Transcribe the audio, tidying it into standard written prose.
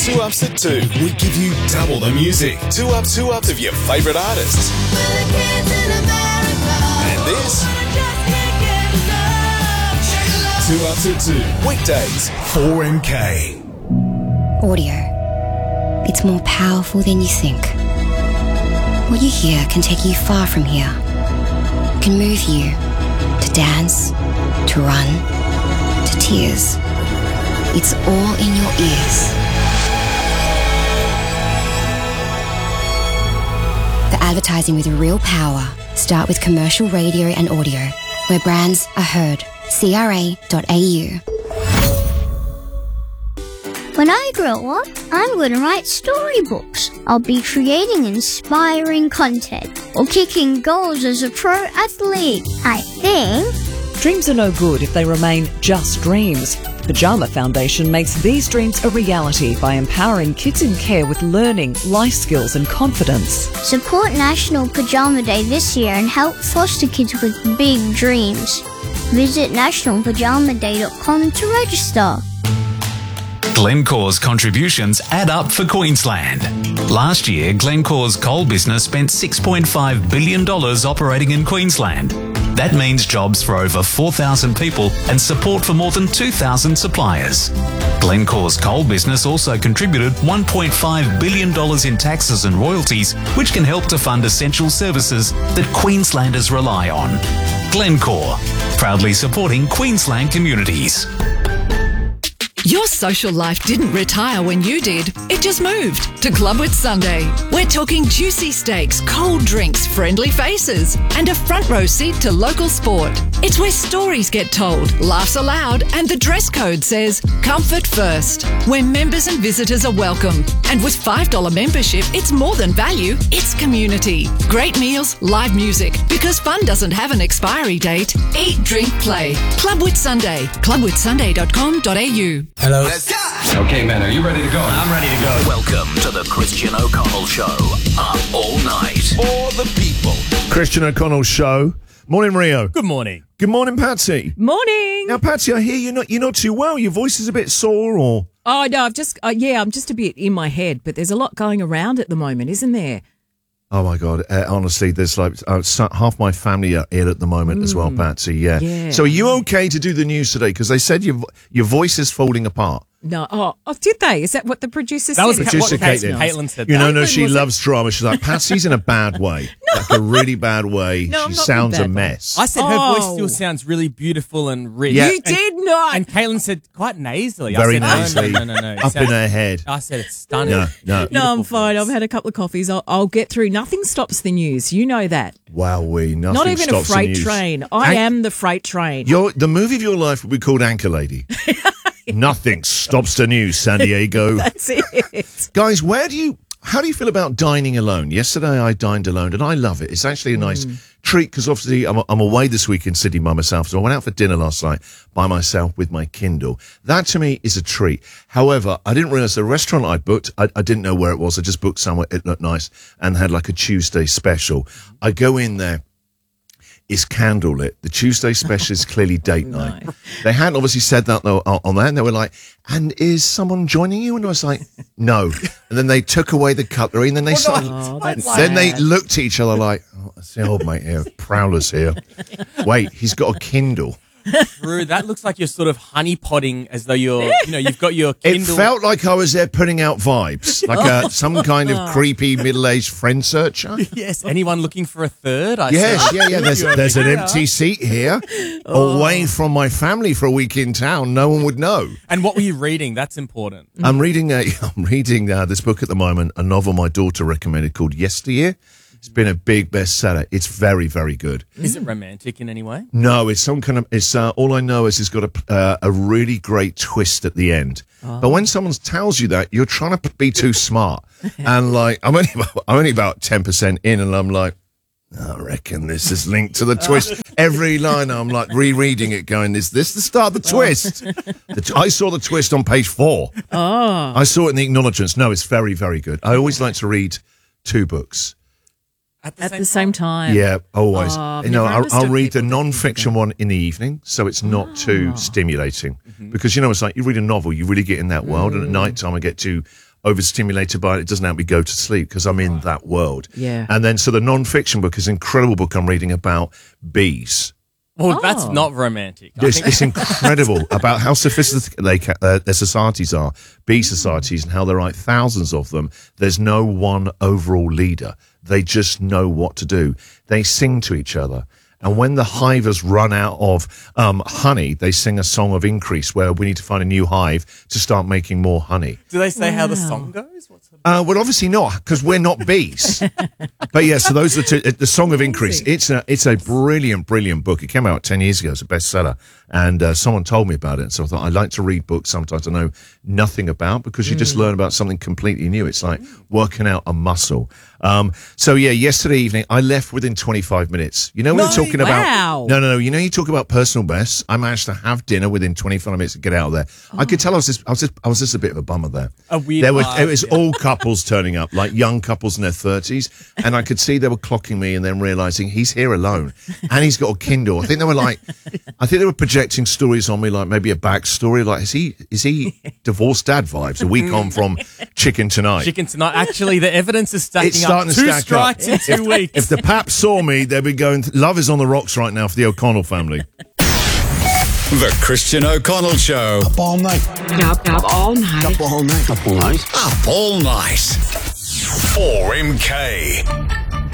2 Ups at 2. We give you double the music. 2 Ups of your favourite artists. And this. 2 Ups at 2. Weekdays, 4MK. Audio. It's more powerful than you think. What you hear can take you far from here. It can move you to dance, to run, to tears. It's all in your ears. The advertising with real power. Start with commercial radio and audio, where brands are heard. CRA.au. When I grow up, I'm going to write storybooks. I'll be creating inspiring content or kicking goals as a pro athlete. I think. Dreams are no good if they remain just dreams. Pyjama Foundation makes these dreams a reality by empowering kids in care with learning, life skills and confidence. Support National Pyjama Day this year and help foster kids with big dreams. Visit nationalpajamaday.com to register. Glencore's contributions add up for Queensland. Last year, Glencore's coal business spent $6.5 billion operating in Queensland. That means jobs for over 4,000 people and support for more than 2,000 suppliers. Glencore's coal business also contributed $1.5 billion in taxes and royalties, which can help to fund essential services that Queenslanders rely on. Glencore, proudly supporting Queensland communities. Your social life didn't retire when you did. It just moved to Club with Sunday. We're talking juicy steaks, cold drinks, friendly faces, and a front row seat to local sport. It's where stories get told, laughs aloud, and the dress code says comfort first. Where members and visitors are welcome. And with $5 membership, it's more than value, it's community. Great meals, live music, because fun doesn't have an expiry date. Eat, drink, play. Club with Sunday. clubwithsunday.com.au. Hello. Let's go. Okay, man, are you ready to go? I'm ready to go. Welcome to the Christian O'Connell Show. Up all night. For the people. Christian O'Connell Show. Morning, Rio. Good morning. Good morning, Patsy. Morning. Now, Patsy, I hear you're not too well. Your voice is a bit sore, or? Oh, no, I'm just a bit in my head, but there's a lot going around at the moment, isn't there? Oh my God! Honestly, there's like half my family are ill at the moment as well, Patsy. Yeah. So, are you okay to do the news today? Because they said your voice is falling apart. No. Oh, did they? Is that what the producer said? That was Producer what Caitlin said. You that. know, she loves drama. She's like, Patsy's in a bad way, like a really bad way. No, she I'm not sounds in a a bad mess. I said her voice still sounds really beautiful and rich. Yeah. You did not. And Caitlin said quite nasally. Very I said, nasally. No. Up in her head. I said it's stunning. No. No, I'm fine. I've had a couple of coffees. I'll get through. Nothing stops the news. You know that. Wow, nothing Not even a stops the freight news. train. I am the freight train. The movie of your life would be called Anchor Lady. Nothing stops the news, San Diego. That's it. Guys, how do you feel about dining alone? Yesterday I dined alone and I love it. It's actually a nice treat because obviously I'm away this week in Sydney by myself. So I went out for dinner last night by myself with my Kindle. That to me is a treat. However, I didn't realize the restaurant I booked, I didn't know where it was. I just booked somewhere, it looked nice and had like a Tuesday special. I go in there. Is candlelit. The Tuesday special is clearly date night. They hadn't obviously said that though on there, and they were like, "And is someone joining you?" And I was like, "No." And then they took away the cutlery, and then they then they looked at each other like, "Oh, that's the old mate here, Prowler's here." Wait, he's got a Kindle. True, that looks like you're sort of honeypotting as though you've got your Kindle. It felt like I was there putting out vibes, like some kind of creepy middle-aged friend searcher. Yes, anyone looking for a third? Yes. There's an empty seat here, away from my family for a week in town. No one would know. And what were you reading? That's important. I'm reading this book at the moment, a novel my daughter recommended called Yesteryear. It's been a big bestseller. It's very, very good. Is it romantic in any way? No, it's some kind of. It's all I know is it's got a really great twist at the end. But when someone tells you that, you're trying to be too smart, and like I'm only about 10% in, and I'm like, I reckon this is linked to the twist. Every line I'm like rereading it, going, is this the start of the twist? I saw the twist on page 4. I saw it in the acknowledgements. No, it's very, very good. I always like to read 2 books. At the same time. Yeah, always. I'll read the people non-fiction one in the evening, so it's not too stimulating. Because, it's like you read a novel, you really get in that world, and at night time I get too overstimulated by it. It doesn't help me go to sleep because I'm in that world. Yeah. And then, so the non-fiction book is an incredible book I'm reading about bees. Well, that's not romantic. It's incredible about how sophisticated their societies are, bee societies, and how there are thousands of them. There's no one overall leader. They just know what to do. They sing to each other. And when the hive has run out of honey, they sing a song of increase where we need to find a new hive to start making more honey. Do they say how the song goes? Well, obviously not, because we're not bees. But yeah, so those are the Song of Increase. It's a brilliant, brilliant book. It came out 10 years ago. It's a bestseller. And someone told me about it. And so I thought, I like to read books sometimes I know nothing about, because you just learn about something completely new. It's like working out a muscle. So yeah, yesterday evening, I left within 25 minutes. You know, when you're talking about, no, you know, you talk about personal bests. I managed to have dinner within 25 minutes to get out of there. I could tell I was just a bit of a bummer there. A weird it was all couples turning up, like young couples in their 30s. And I could see they were clocking me and then realizing he's here alone and he's got a Kindle. I think they were projecting stories on me, like maybe a backstory. Like, is he divorced dad vibes a week on from Chicken Tonight? Chicken Tonight. Actually, the evidence is stacking It's starting up. to 2 stack strikes up. in 2 weeks. If the Paps saw me, they'd be going, love is on the rocks right now for the O'Connell family. The Christian O'Connell Show. Up all night. Up all night. Up all night. Up all night. Up all night. 4MK.